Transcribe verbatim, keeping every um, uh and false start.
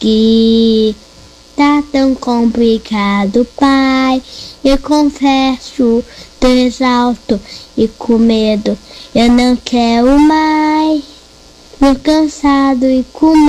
que tá tão complicado, pai. Eu confesso, tô exausto e com medo, eu não quero mais. Tô cansado e com medo.